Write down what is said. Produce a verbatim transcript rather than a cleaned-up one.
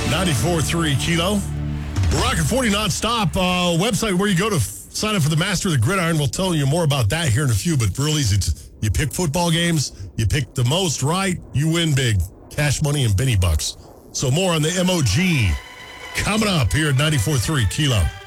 ninety-four three Kilo. We're rocking forty nonstop. Uh, website where you go to f- sign up for the Master of the Gridiron. We'll tell you more about that here in a few, but real easy. It's, you pick football games, you pick the most right, you win big. Cash money and Benny Bucks. So more on the M O G coming up here at ninety-four three Kilo.